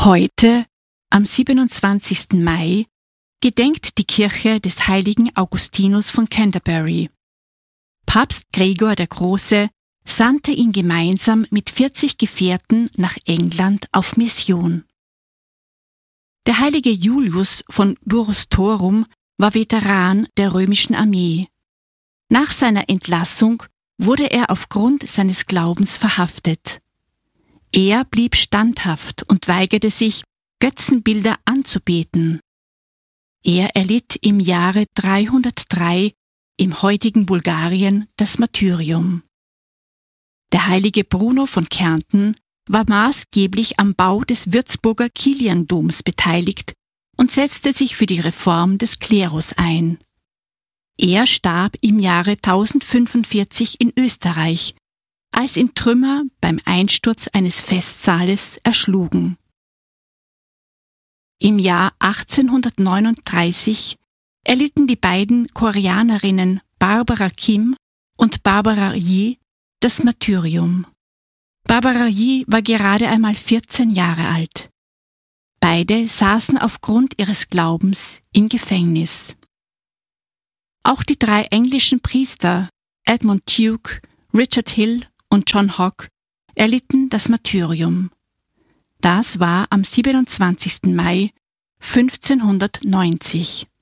Heute, am 27. Mai, gedenkt die Kirche des heiligen Augustinus von Canterbury. Papst Gregor der Große sandte ihn gemeinsam mit 40 Gefährten nach England auf Mission. Der heilige Julius von Durostorum war Veteran der römischen Armee. Nach seiner Entlassung wurde er aufgrund seines Glaubens verhaftet. Er blieb standhaft und weigerte sich, Götzenbilder anzubeten. Er erlitt im Jahre 303 im heutigen Bulgarien das Martyrium. Der heilige Bruno von Kärnten war maßgeblich am Bau des Würzburger Kiliandoms beteiligt und setzte sich für die Reform des Klerus ein. Er starb im Jahre 1045 in Österreich, als ihn Trümmer beim Einsturz eines Festsaales erschlugen. Im Jahr 1839 erlitten die beiden Koreanerinnen Barbara Kim und Barbara Yi das Martyrium. Barbara Yi war gerade einmal 14 Jahre alt. Beide saßen aufgrund ihres Glaubens im Gefängnis. Auch die 3 englischen Priester, Edmund Duke, Richard Hill und John Hogg, erlitten das Martyrium. Das war am 27. Mai 1590.